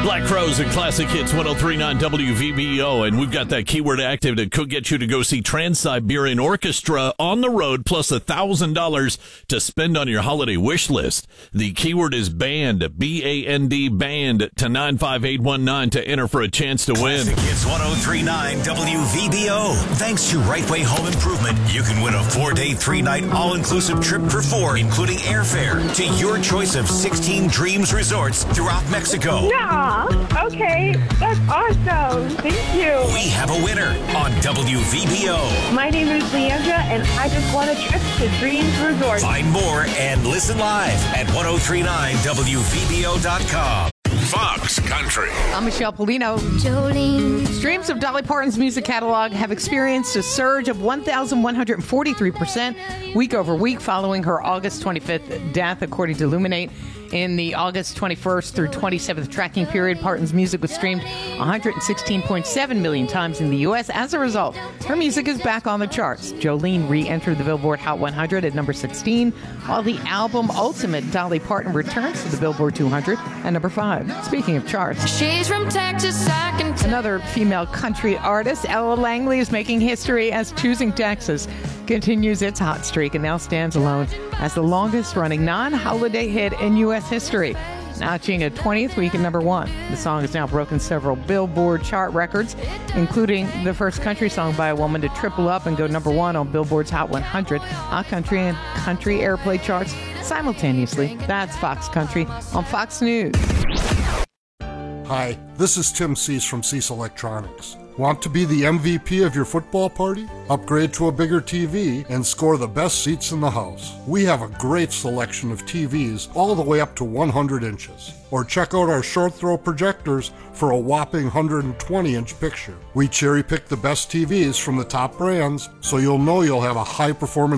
Black Crowes and Classic Hits 103.9 WVBO, and we've got that keyword active that could get you to go see Trans-Siberian Orchestra on the road, plus $1,000 to spend on your holiday wish list. The keyword is BAND, B-A-N-D, BAND, to 95819 to enter for a chance to win. Classic Hits 103.9 WVBO. Thanks to Rightway Home Improvement, you can win a 4-day, 3-night all-inclusive trip for 4, including airfare, to your choice of 16 Dreams resorts throughout Mexico. Yeah, okay, that's awesome. Thank you. We have a winner on WVBO. My name is Leandra, and I just won a trip to Dreams Resort. Find more and listen live at 1039WVBO.com. Fox Country. I'm Michelle Polino. Jolene. Streams of Dolly Parton's music catalog have experienced a surge of 1,143% week over week following her August 25th death, according to Illuminate. In the August 21st through 27th tracking period, Parton's music was streamed 116.7 million times in the U.S. As a result, her music is back on the charts. Jolene re-entered the Billboard Hot 100 at number 16, while the album Ultimate Dolly Parton returns to the Billboard 200 at number 5. Speaking of charts, She's from Texas, I can tell. another female country artist, Ella Langley, is making history as Choosing Texas continues its hot streak and now stands alone as the longest-running non-holiday hit in U.S. history, notching a 20th week at number 1. The song has now broken several Billboard chart records, including the first country song by a woman to triple up and go number 1 on Billboard's Hot 100, Hot Country and Country Airplay charts simultaneously. That's Fox Country on Fox News. Hi, this is Tim Cease from Cease Electronics. Want to be the MVP of your football party? Upgrade to a bigger TV and score the best seats in the house. We have a great selection of TVs all the way up to 100 inches. Or check out our short throw projectors for a whopping 120-inch picture. We cherry pick the best TVs from the top brands, so you'll know you'll have a high-performance